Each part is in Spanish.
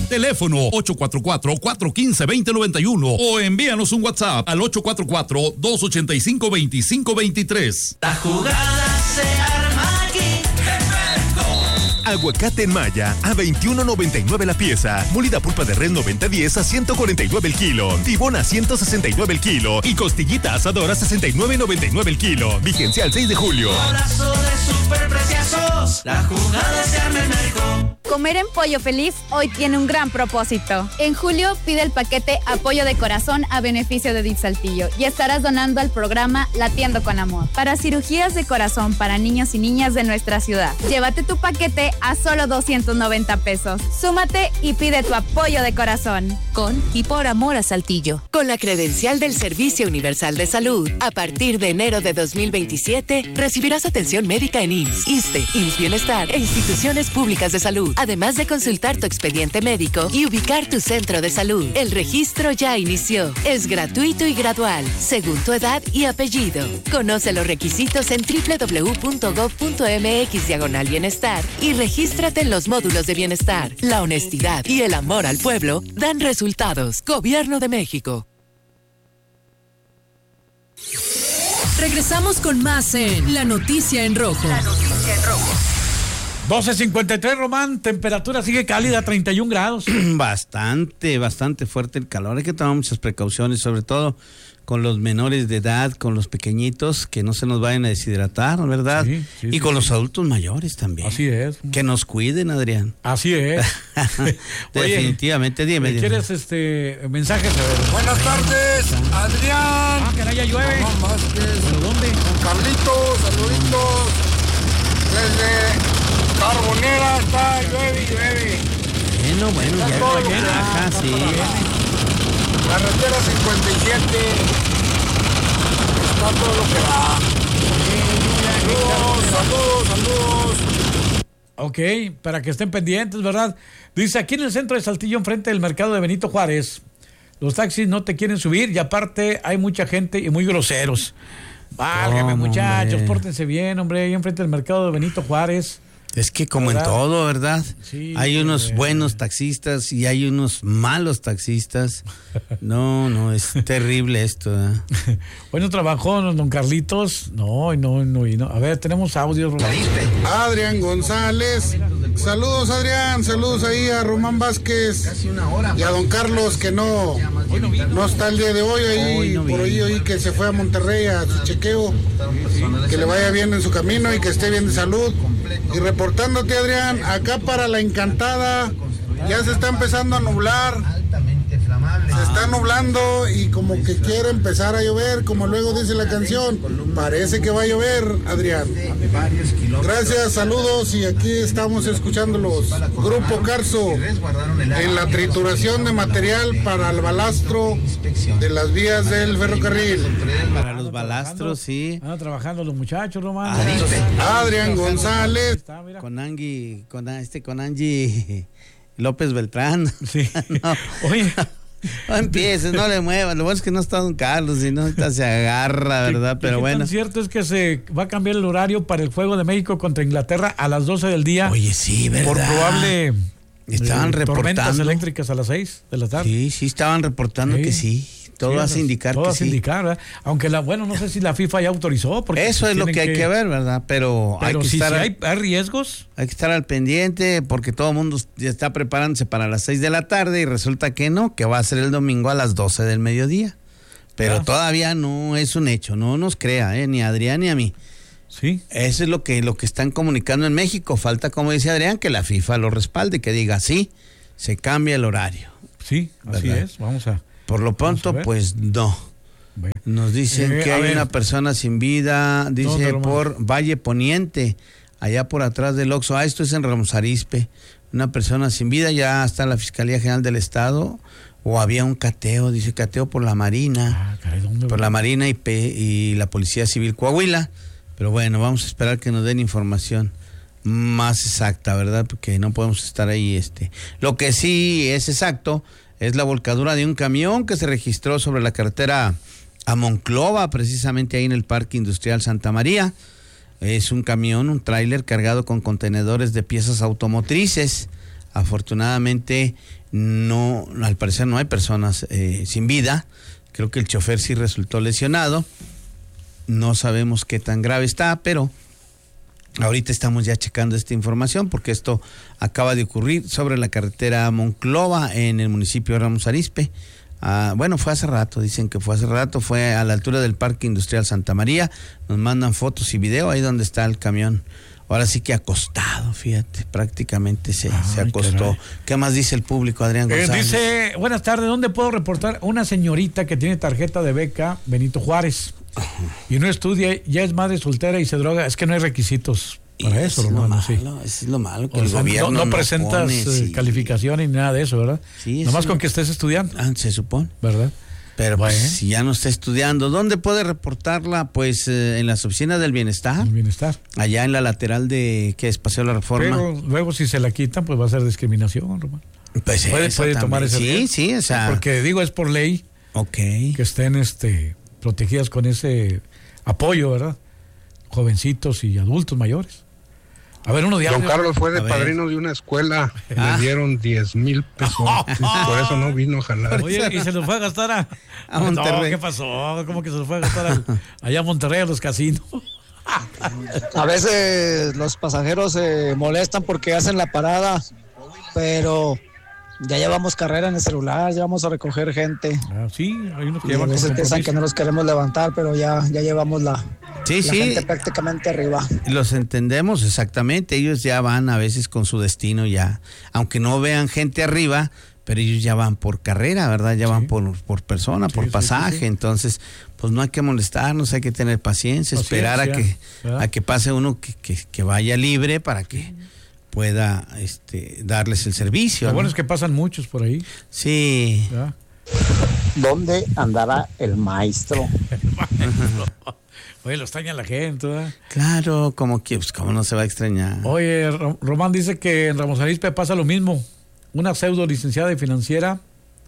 Teléfono 844-415-2091 o envíanos un WhatsApp al 844-285-2523. La jugada se arma aquí. Aguacate en Maya a $21.99 la pieza. Molida pulpa de res 90-10 a $149 el kilo. Tibón a $169 el kilo. Y costillita asadora a $69.99 el kilo. Vigencia al 6 de julio. Golazo de superpreciosos. La jugada se arma en México. Comer en Pollo Feliz hoy tiene un gran propósito. En julio pide el paquete Apoyo de Corazón a beneficio de DIF Saltillo y estarás donando al programa Latiendo con Amor para cirugías de corazón para niños y niñas de nuestra ciudad. Llévate tu paquete a solo $290. Súmate y pide tu apoyo de corazón. Con y por amor a Saltillo. Con la credencial del Servicio Universal de Salud, a partir de enero de 2027, recibirás atención médica en IMSS, ISSSTE, IMSS Bienestar e instituciones públicas de salud. Además de consultar tu expediente médico y ubicar tu centro de salud. El registro ya inició. Es gratuito y gradual, según tu edad y apellido. Conoce los requisitos en www.gov.mx/bienestar y regístrate en los módulos de bienestar. La honestidad y el amor al pueblo dan resultados. Gobierno de México. Regresamos con más en La Noticia en Rojo. La Noticia en Rojo. 12:53, Román, temperatura sigue cálida, 31 grados. Bastante fuerte el calor. Hay que tomar muchas precauciones, sobre todo con los menores de edad, con los pequeñitos, que no se nos vayan a deshidratar, ¿verdad? Y con los adultos mayores también. Así es. Que nos cuiden, Adrián. Así es. Definitivamente, dime. ¿Quieres mensajes? Buenas tardes, Adrián. Caray, ya llueve. ¿Pero dónde? Carlitos, saluditos. Desde Carbonera está llueve. Bueno, ya baja, sí. Carretera 57. Está todo lo que da. Saludos. Ok, para que estén pendientes, ¿verdad? Dice, aquí en el centro de Saltillo, enfrente del mercado de Benito Juárez, los taxis no te quieren subir y aparte hay mucha gente y muy groseros. Válgame, muchachos, pórtense bien, hombre, ahí enfrente del mercado de Benito Juárez. Es que como ¿verdad? En todo, ¿verdad? Sí, hay unos buenos taxistas y hay unos malos taxistas. No, es terrible esto, ¿eh? Bueno, trabajó don Carlitos. No. A ver, tenemos audio. Adrián González. Saludos, Adrián. Saludos ahí a Román Vázquez y a don Carlos, que no está el día de hoy ahí, por ahí que se fue a Monterrey a su chequeo. Que le vaya bien en su camino y que esté bien de salud. Y reportándote, Adrián, acá para La Encantada ya se está empezando a nublar. Se está nublando y como que quiere empezar a llover, como luego dice la canción. Parece que va a llover, Adrián. Gracias, saludos, y aquí estamos escuchándolos. Grupo Carso, en la trituración de material para el balastro de las vías del ferrocarril. Para los balastros, sí. Trabajando los muchachos, Román. Adrián González. Con Angie López Beltrán. Sí. No. Oye. No empieces, no le muevas. Lo bueno es que no está don Carlos, si no se agarra, ¿verdad? Pero bueno. Lo cierto es que se va a cambiar el horario para el Juego de México contra Inglaterra a las 12 del día. Oye, sí, ¿verdad? Por probable estaban reportando tormentas eléctricas a las 6 de la tarde. Sí, estaban reportando que sí. Todo hace indicar que sí. Todo hace indicar, ¿verdad? Aunque no sé si la FIFA ya autorizó. Porque eso es lo que hay que ver, ¿verdad? Pero hay que estar. Si hay riesgos. Hay que estar al pendiente porque todo el mundo ya está preparándose para las 6 de la tarde y resulta que no, que va a ser el domingo a las 12 del mediodía. Pero todavía no es un hecho, no nos crea, ni a Adrián ni a mí. Sí. Eso es lo que están comunicando en México. Falta, como dice Adrián, que la FIFA lo respalde, que diga sí, se cambia el horario. Sí, ¿verdad? Así es, vamos a. Por lo pronto, pues no. Bueno. Nos dicen que hay una persona sin vida, dice por Valle Poniente, allá por atrás del Oxxo. Esto es en Ramos Arizpe. Una persona sin vida, ya está la Fiscalía General del Estado, o había un cateo, dice cateo por la Marina. Caray, por la Marina y la Policía Civil Coahuila. Pero bueno, vamos a esperar que nos den información más exacta, ¿verdad? Porque no podemos estar ahí. Lo que sí es exacto es la volcadura de un camión que se registró sobre la carretera a Monclova, precisamente ahí en el Parque Industrial Santa María. Es un camión, un tráiler cargado con contenedores de piezas automotrices. Afortunadamente, no, al parecer no hay personas sin vida. Creo que el chofer sí resultó lesionado. No sabemos qué tan grave está, pero ahorita estamos ya checando esta información porque esto acaba de ocurrir sobre la carretera Monclova en el municipio de Ramos Arizpe. Bueno, fue hace rato, dicen que fue hace rato, fue a la altura del Parque Industrial Santa María. Nos mandan fotos y video ahí donde está el camión. Ahora sí que acostado, fíjate, prácticamente se acostó. Caray. ¿Qué más dice el público, Adrián González? Dice, buenas tardes, ¿dónde puedo reportar una señorita que tiene tarjeta de beca Benito Juárez? Y no estudia, ya es madre soltera y se droga? Es que no hay requisitos para eso, hermano. Es lo malo que el gobierno no presentas calificaciones ni nada de eso, ¿verdad? Sí, nomás con que estés estudiando. Se supone. ¿Verdad? Pero pues, si ya no está estudiando, ¿dónde puede reportarla? Pues en las oficinas del Bienestar. El Bienestar. Allá en la lateral de, ¿qué es? Paseo de la Reforma. Pero luego si se la quitan, pues va a ser discriminación, hermano. Pues puede tomar ese riesgo. Sí, o sea. Porque digo, es por ley. Okay. Que estén protegidas con ese apoyo, ¿verdad? Jovencitos y adultos mayores. A ver, uno de Don Carlos fue de padrino de una escuela. Le dieron 10,000 pesos. Por eso no vino a jalar. Oye, y se los fue a gastar a Monterrey. No, ¿qué pasó? ¿Cómo que se los fue a gastar allá a Monterrey, a los casinos? A veces los pasajeros se molestan porque hacen la parada, pero ya llevamos carrera en el celular, ya vamos a recoger gente. Sí, hay unos que llevan. A veces piensan que no los queremos levantar, pero ya llevamos la gente prácticamente arriba. Los entendemos exactamente, ellos ya van a veces con su destino ya, aunque no vean gente arriba, pero ellos ya van por carrera, ¿verdad? Ya van por persona, por pasaje, entonces pues no hay que molestarnos, hay que tener paciencia, esperar a que pase uno que vaya libre para que pueda darles el servicio. Lo bueno es que pasan muchos por ahí. Sí. ¿Ya? ¿Dónde andará el maestro? Oye, lo extraña la gente, ¿verdad? Claro, como no se va a extrañar. Oye, Román dice que en Ramos Arizpe pasa lo mismo. Una pseudo licenciada de financiera,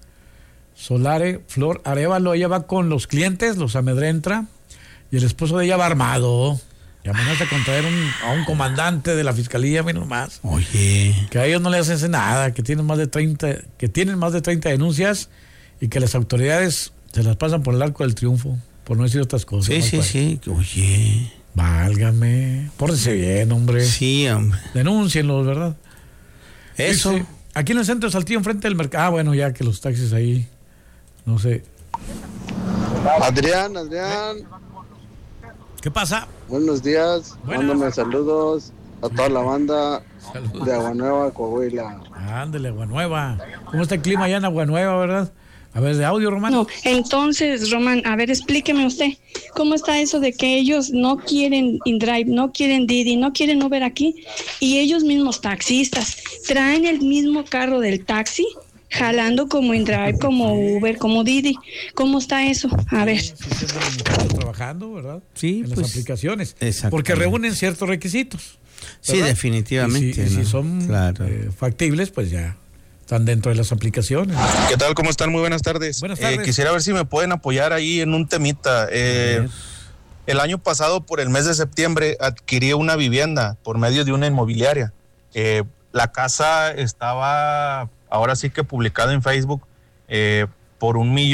Solare Flor Arevalo, ella va con los clientes, los amedrenta, y el esposo de ella va armado. Y amenaza con traer a un comandante de la fiscalía, menos más. Oye. Que a ellos no les hacen nada, que tienen más de 30 denuncias y que las autoridades se las pasan por el arco del triunfo, por no decir otras cosas. Sí. Oye. Válgame. Pórtense bien, hombre. Sí, hombre. Denúncienlos, ¿verdad? Eso. Dice, aquí en el centro de Saltillo, enfrente del mercado. Bueno, ya que los taxis ahí, no sé. Adrián. ¿Qué pasa? Buenos días. Mándame saludos a toda la banda de Aguanueva, Coahuila. Ándale, Aguanueva. ¿Cómo está el clima allá en Aguanueva, verdad? A ver, de audio, Román. No, entonces, Román, a ver, explíqueme usted, ¿cómo está eso de que ellos no quieren InDrive, no quieren Didi, no quieren Uber aquí, y ellos mismos taxistas traen el mismo carro del taxi, jalando como InDrive, como Uber, como Didi? ¿Cómo está eso? A ver. Trabajando, ¿verdad? Sí, en las aplicaciones. Porque reúnen ciertos requisitos. ¿Verdad? Sí, definitivamente. Y si son factibles, pues ya están dentro de las aplicaciones. ¿Qué tal? ¿Cómo están? Muy buenas tardes. Buenas tardes. Quisiera ver si me pueden apoyar ahí en un temita. El año pasado, por el mes de septiembre, adquirí una vivienda por medio de una inmobiliaria. La casa estaba, ahora sí que publicada en Facebook, por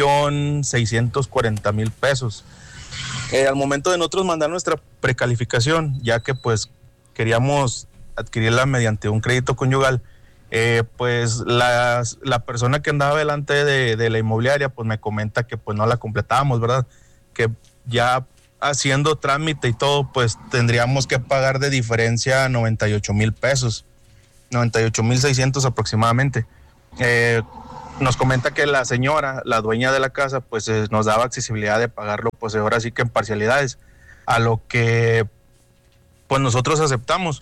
1,640,000 pesos. Al momento de nosotros mandar nuestra precalificación, ya que pues queríamos adquirirla mediante un crédito conyugal, pues la persona que andaba delante de la inmobiliaria pues me comenta que pues no la completábamos, ¿verdad? Que ya haciendo trámite y todo pues tendríamos que pagar de diferencia 98,000 pesos, 98,600 aproximadamente. Nos comenta que la señora, la dueña de la casa, pues nos daba accesibilidad de pagarlo, pues ahora sí que en parcialidades, a lo que pues nosotros aceptamos.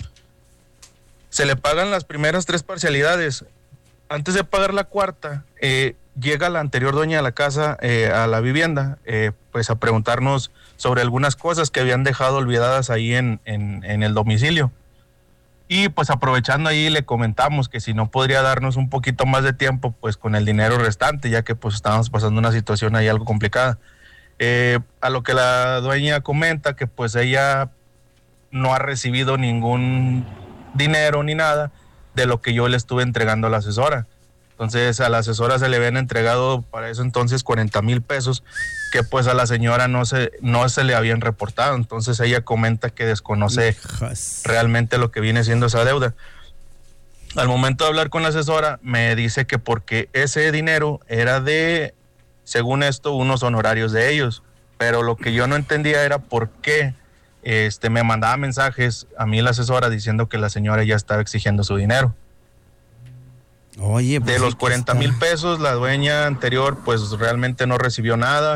Se le pagan las primeras 3 parcialidades. Antes de pagar la cuarta, llega la anterior dueña de la casa a la vivienda, pues a preguntarnos sobre algunas cosas que habían dejado olvidadas ahí en el domicilio. Y pues aprovechando ahí le comentamos que si no podría darnos un poquito más de tiempo pues con el dinero restante, ya que pues estábamos pasando una situación ahí algo complicada. A lo que la dueña comenta que pues ella no ha recibido ningún dinero ni nada, de lo que yo le estuve entregando a la asesora. Entonces a la asesora se le habían entregado para eso entonces 40,000 pesos que pues a la señora no se le habían reportado. Entonces ella comenta que desconoce realmente lo que viene siendo esa deuda. Al momento de hablar con la asesora me dice que porque ese dinero era de, según esto, unos honorarios de ellos, pero lo que yo no entendía era por qué me mandaba mensajes a mí la asesora diciendo que la señora ya estaba exigiendo su dinero. Oye, pues de los 40,000 pesos, la dueña anterior pues realmente no recibió nada.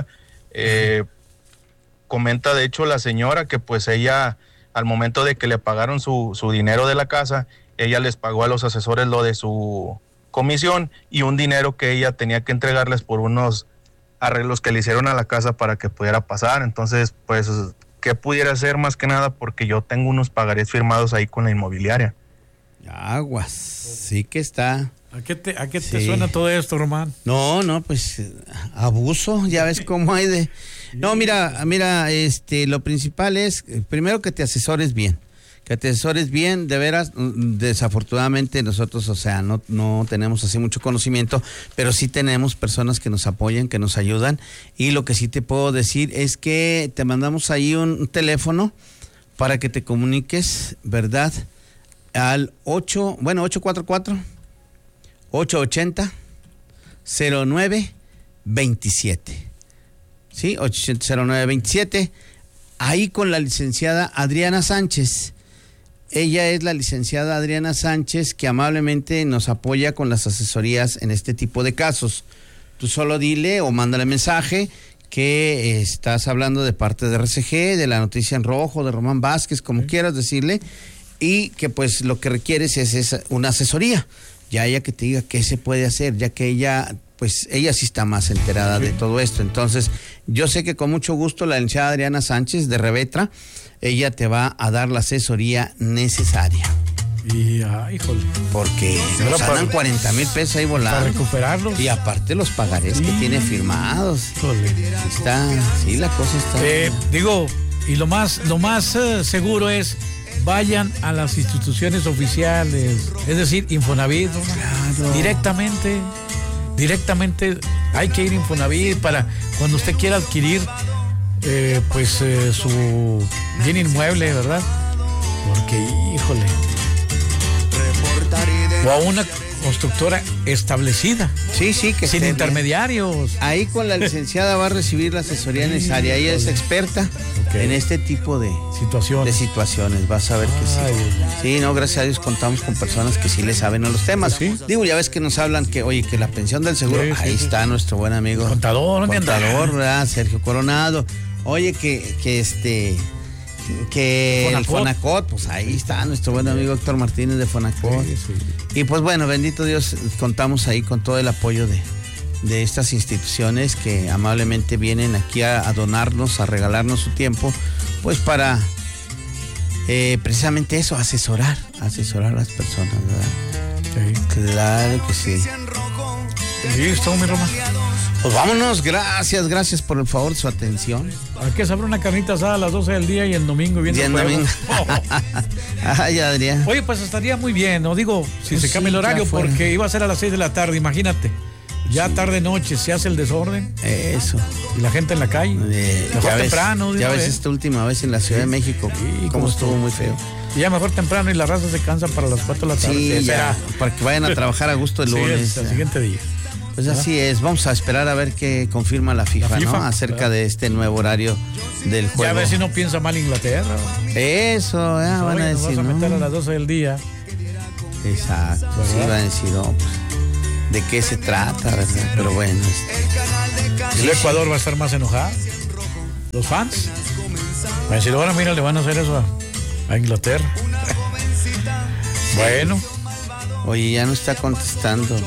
Comenta de hecho la señora que pues ella, al momento de que le pagaron su dinero de la casa, ella les pagó a los asesores lo de su comisión y un dinero que ella tenía que entregarles por unos arreglos que le hicieron a la casa para que pudiera pasar. Entonces, pues, ¿qué pudiera hacer más que nada? Porque yo tengo unos pagarés firmados ahí con la inmobiliaria. Aguas, sí que está. ¿A qué te suena todo esto, Román? No, pues abuso, ya ves cómo hay de... No, mira, lo principal es, primero que te asesores bien. De veras, desafortunadamente nosotros, o sea, no tenemos así mucho conocimiento, pero sí tenemos personas que nos apoyan, que nos ayudan, y lo que sí te puedo decir es que te mandamos ahí un teléfono para que te comuniques, ¿verdad? Al 844-880-0927. ¿Sí? 880-0927. Ahí con la licenciada Adriana Sánchez. Ella es la licenciada Adriana Sánchez que amablemente nos apoya con las asesorías en este tipo de casos. Tú solo dile o mándale mensaje que estás hablando de parte de RCG, de la Noticia en Rojo, de Román Vázquez, como quieras decirle, y que pues lo que requieres es una asesoría. Ya ella que te diga qué se puede hacer, ya que ella sí está más enterada de todo esto. Entonces, yo sé que con mucho gusto la licenciada Adriana Sánchez de Revetra, ella te va a dar la asesoría necesaria. Y, híjole. Porque nos dan 40,000 pesos ahí volando. Para recuperarlos. Y aparte los pagarés que tiene firmados. Híjole. La cosa está... y lo más seguro es vayan a las instituciones oficiales, es decir, Infonavit, claro. Directamente hay que ir a Infonavit para cuando usted quiera adquirir su bien inmueble, ¿verdad? Porque, híjole, o a una constructora establecida. Sí, que sin intermediarios. Ahí con la licenciada va a recibir la asesoría necesaria. Ella es experta en este tipo de situaciones. Vas a ver que sí. Sí, gracias a Dios contamos con personas que sí le saben a los temas. ¿Sí? Ya ves que nos hablan que la pensión del seguro, ahí está nuestro buen amigo. Contador, ¿verdad? Sergio Coronado. Oye, que el Fonacot, pues ahí está nuestro buen amigo Héctor Martínez de Fonacot. Sí. Y pues bueno, bendito Dios, contamos ahí con todo el apoyo de estas instituciones que amablemente vienen aquí a donarnos, a regalarnos su tiempo, pues para precisamente eso, asesorar a las personas, ¿verdad? Sí. Claro que sí. Listo, mi Roma. Pues vámonos, gracias por el favor de su atención. Hay que saber una carnita asada a las 12 del día y el domingo viendo el juego. Ay, Adrián. Oye, pues estaría muy bien, ¿no? Digo, si se cambia el horario, porque iba a ser a las 6 de la tarde, imagínate. Ya tarde noche se hace el desorden. Eso. Y la gente en la calle. Mejor temprano. Ya ves esta última vez en la Ciudad de México. Sí, cómo estuvo muy feo. Y ya mejor temprano y la raza se cansa para las 4 de la tarde. Sí, ya, para que vayan a trabajar a gusto el lunes. Sí, el siguiente día. Pues así es, vamos a esperar a ver qué confirma la FIFA, ¿no? Acerca de este nuevo horario del juego. Ya a ver si no piensa mal Inglaterra. Eso, van a decir, nos vas a meter a las 12 del día. Exacto, sí, van a decir, ¿de qué se trata, verdad? Pero bueno. El Ecuador va a estar más enojado. Los fans. Van a decir, ahora mira, le van a hacer eso a Inglaterra. Bueno. Oye, ya no está contestando.